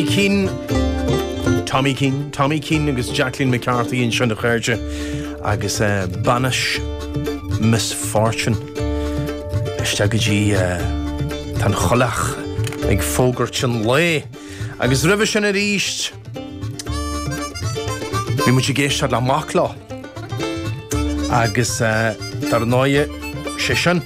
Tommy Keane agus Jacqueline McCarthy in Shanna Khairja agus Banish Misfortune Stagaji tan cholach ag fógurtin le agus rivision at east vi mu géist la makla agus dar noie shishan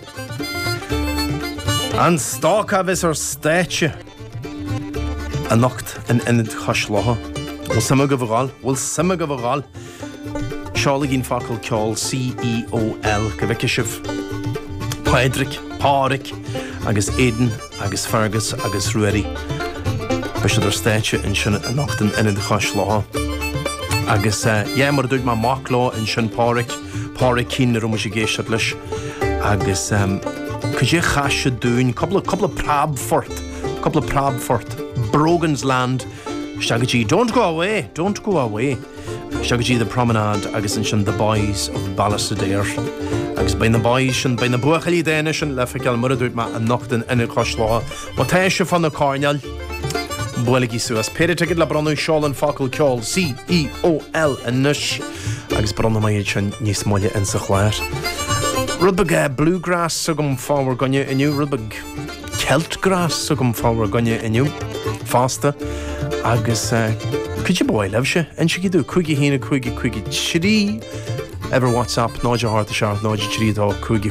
an staka vis stage a nacht an inid chaslaha will simma go bhral Seála gin facail ceol CEOL go bhicisiv Padraig, Pádraig agus Aidan agus Fergus agus Ruairi Bist ar stéite in sin a nacht an inid chaslaha agus mar dúig má maclá in sin Pádraig cín ar muis géisiad leis agus Could chaise dún couple of Prabfort Brogan's Land Stagaji, don't go away Stagaji the promenade agus in sin the boys of Ballastadair agus bain the boys and bain the buachali Danish and lefical muradúid ma a nochtan innig choslá wat teise fan the carnial bualigi suas pere ticket la branu Seálan facail ceol CEOL in nush agus branu mai sin níos moile in sa chláir Rudbag bluegrass sugum fáwer gonne iniu rudbag Celtgrass sugum fáwer gonne iniu fasta agus could you boy love she and she do cuigi hina cuigi chiri ever WhatsApp nája hart sharp nája chiri do cuigi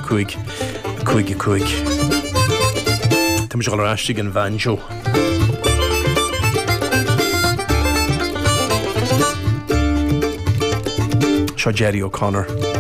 Tam jol rastig and vanjo Sha Jerry O'Connor